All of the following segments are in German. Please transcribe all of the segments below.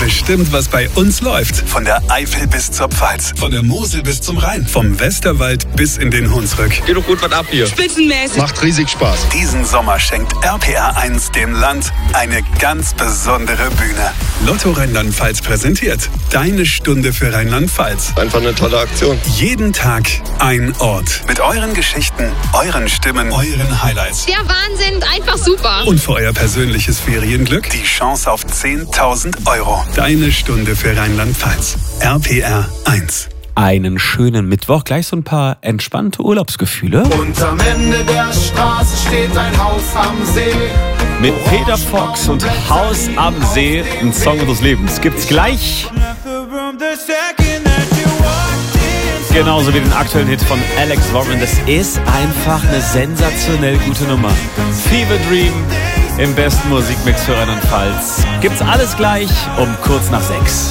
bestimmt, was bei uns läuft. Von der Eifel bis zur Pfalz, von der Mosel bis zum Rhein, vom Westerwald bis in den Hunsrück. Geht doch gut was ab hier. Spitzenmäßig. Macht riesig Spaß. Diesen Sommer schenkt RPR1 dem Land eine ganz besondere Bühne. Lotto Rheinland-Pfalz präsentiert Deine Stunde für Rheinland-Pfalz. Einfach eine tolle Aktion. Jeden Tag ein Ort. Mit euren Geschichten, euren Stimmen, euren Highlights. Der Wahnsinn, einfach super. Und für euer persönliches Ferienglück die Chance auf 10.000 €. Deine Stunde für Rheinland-Pfalz. RPR1. Einen schönen Mittwoch, gleich so ein paar entspannte Urlaubsgefühle. Und am Ende der Straße steht ein Haus am See. Mit Peter Fox und Haus am See, ein Song unseres Lebens. Gibt's gleich. Genauso wie den aktuellen Hit von Alex Warren. Das ist einfach eine sensationell gute Nummer. Fever Dream im besten Musikmix für Rheinland-Pfalz. Gibt's alles gleich um kurz nach 6.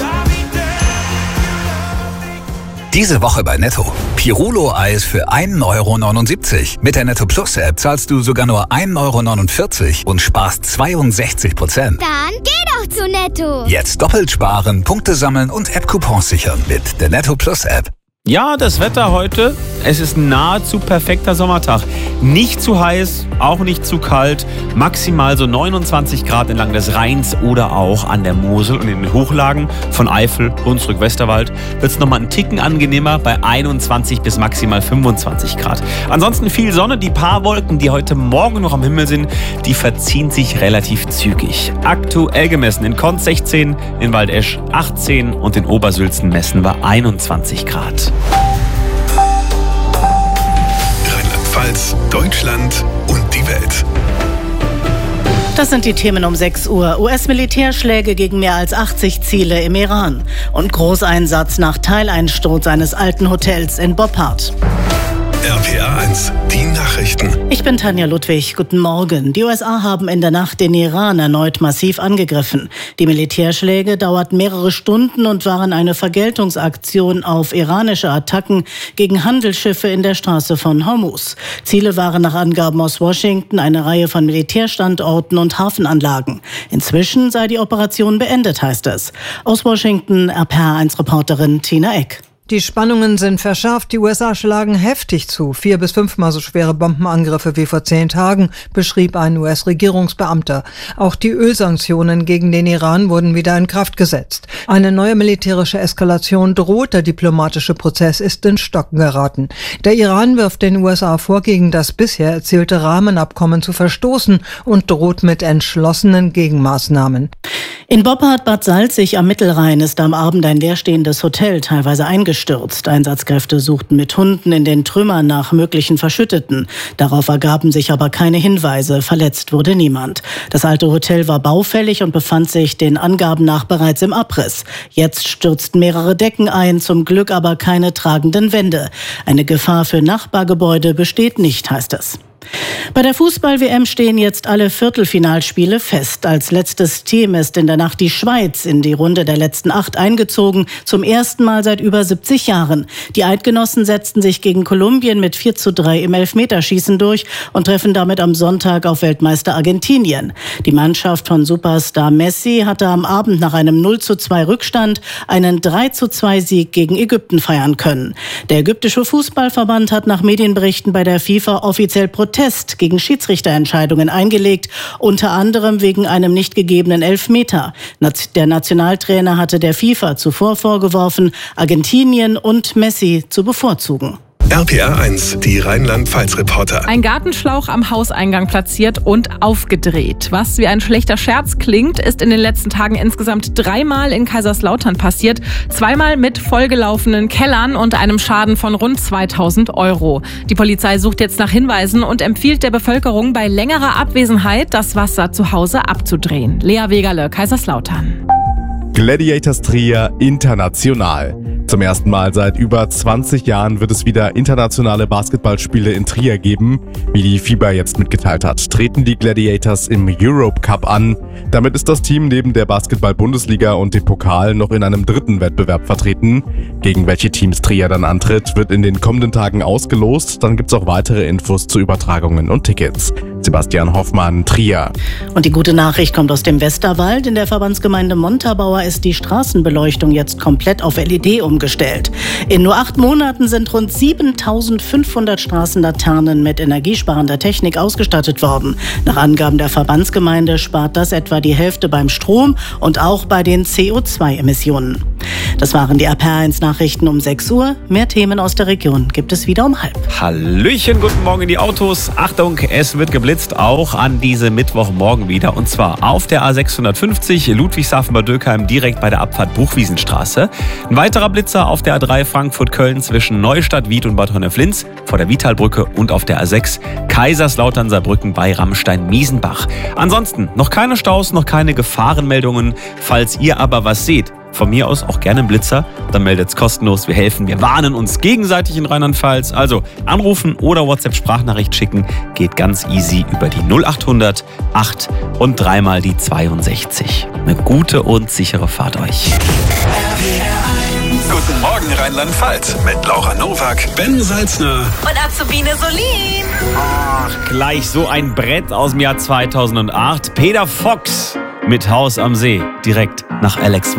Diese Woche bei Netto. Pirulo-Eis für 1,79 €. Mit der Netto Plus App zahlst du sogar nur 1,49 € und sparst 62%. Dann geh doch zu Netto. Jetzt doppelt sparen, Punkte sammeln und App-Coupons sichern mit der Netto Plus App. Ja, das Wetter heute, es ist ein nahezu perfekter Sommertag. Nicht zu heiß, auch nicht zu kalt. Maximal so 29 Grad entlang des Rheins oder auch an der Mosel und in den Hochlagen von Eifel, Hunsrück, Westerwald wird es nochmal einen Ticken angenehmer bei 21 bis maximal 25 Grad. Ansonsten viel Sonne, die paar Wolken, die heute Morgen noch am Himmel sind, die verziehen sich relativ zügig. Aktuell gemessen in Konz 16, in Waldesch 18 und in Obersülzen messen wir 21 Grad. Rheinland-Pfalz, Deutschland und die Welt. Das sind die Themen um 6 Uhr. US-Militärschläge gegen mehr als 80 Ziele im Iran. Und Großeinsatz nach Teileinsturz eines alten Hotels in Boppard. RPR1, die Nachrichten. Ich bin Tanja Ludwig. Guten Morgen. Die USA haben in der Nacht den Iran erneut massiv angegriffen. Die Militärschläge dauerten mehrere Stunden und waren eine Vergeltungsaktion auf iranische Attacken gegen Handelsschiffe in der Straße von Hormuz. Ziele waren nach Angaben aus Washington eine Reihe von Militärstandorten und Hafenanlagen. Inzwischen sei die Operation beendet, heißt es. Aus Washington RPR1-Reporterin Tina Eck. Die Spannungen sind verschärft. Die USA schlagen heftig zu. 4- bis 5-mal so schwere Bombenangriffe wie vor 10 Tagen, beschrieb ein US-Regierungsbeamter. Auch die Ölsanktionen gegen den Iran wurden wieder in Kraft gesetzt. Eine neue militärische Eskalation droht. Der diplomatische Prozess ist in Stocken geraten. Der Iran wirft den USA vor, gegen das bisher erzielte Rahmenabkommen zu verstoßen und droht mit entschlossenen Gegenmaßnahmen. In Boppard-Bad Salzig am Mittelrhein ist am Abend ein leerstehendes Hotel teilweise eingestürzt. Einsatzkräfte suchten mit Hunden in den Trümmern nach möglichen Verschütteten. Darauf ergaben sich aber keine Hinweise. Verletzt wurde niemand. Das alte Hotel war baufällig und befand sich den Angaben nach bereits im Abriss. Jetzt stürzten mehrere Decken ein, zum Glück aber keine tragenden Wände. Eine Gefahr für Nachbargebäude besteht nicht, heißt es. Bei der Fußball-WM stehen jetzt alle Viertelfinalspiele fest. Als letztes Team ist in der Nacht die Schweiz in die Runde der letzten 8 eingezogen, zum ersten Mal seit über 70 Jahren. Die Eidgenossen setzten sich gegen Kolumbien mit 4:3 im Elfmeterschießen durch und treffen damit am Sonntag auf Weltmeister Argentinien. Die Mannschaft von Superstar Messi hatte am Abend nach einem 0:2 Rückstand einen 3:2 Sieg gegen Ägypten feiern können. Der ägyptische Fußballverband hat nach Medienberichten bei der FIFA offiziell Protest gegen Schiedsrichterentscheidungen eingelegt, unter anderem wegen einem nicht gegebenen Elfmeter. Der Nationaltrainer hatte der FIFA zuvor vorgeworfen, Argentinien und Messi zu bevorzugen. RPR1, die Rheinland-Pfalz-Reporter. Ein Gartenschlauch am Hauseingang platziert und aufgedreht. Was wie ein schlechter Scherz klingt, ist in den letzten Tagen insgesamt 3-mal in Kaiserslautern passiert. 2-mal mit vollgelaufenen Kellern und einem Schaden von rund 2.000 €. Die Polizei sucht jetzt nach Hinweisen und empfiehlt der Bevölkerung, bei längerer Abwesenheit das Wasser zu Hause abzudrehen. Lea Wegerle, Kaiserslautern. Gladiators Trier international. Zum Zum ersten Mal seit über 20 Jahren wird es wieder internationale Basketballspiele in Trier geben. Wie die FIBA jetzt mitgeteilt hat, treten die Gladiators im Europe Cup an. Damit ist das Team neben der Basketball-Bundesliga und dem Pokal noch in einem dritten Wettbewerb vertreten. Gegen welche Teams Trier dann antritt, wird in den kommenden Tagen ausgelost. Dann gibt's auch weitere Infos zu Übertragungen und Tickets. Sebastian Hoffmann, Trier. Und die gute Nachricht kommt aus dem Westerwald. In der Verbandsgemeinde Montabaur ist die Straßenbeleuchtung jetzt komplett auf LED umgestellt. In nur 8 Monaten sind rund 7.500 Straßenlaternen mit energiesparender Technik ausgestattet worden. Nach Angaben der Verbandsgemeinde spart das etwa die Hälfte beim Strom und auch bei den CO2-Emissionen. Das waren die RPR1-Nachrichten um 6 Uhr. Mehr Themen aus der Region gibt es wieder um 12:30. Hallöchen, guten Morgen in die Autos. Achtung, es wird geblitzt, auch an diesem Mittwochmorgen wieder. Und zwar auf der A650 Ludwigshafen-Bad Dürkheim direkt bei der Abfahrt Buchwiesenstraße. Ein weiterer Blitzer auf der A3 Frankfurt-Köln zwischen Neustadt, Wied und Bad Honneflins vor der Vitalbrücke und auf der A6 Kaiserslautern-Saarbrücken bei Rammstein-Miesenbach. Ansonsten noch keine Staus, noch keine Gefahrenmeldungen. Falls ihr aber was seht, von mir aus auch gerne einen Blitzer, dann meldet's kostenlos. Wir helfen, wir warnen uns gegenseitig in Rheinland-Pfalz. Also anrufen oder WhatsApp-Sprachnachricht schicken, geht ganz easy über die 0800 8 und 3 mal die 62. Eine gute und sichere Fahrt euch. Guten Morgen Rheinland-Pfalz mit Laura Nowak, Ben Salzner Und Azubine Solin. Ach, gleich so ein Brett aus dem Jahr 2008. Peter Fox mit Haus am See, direkt nach Alex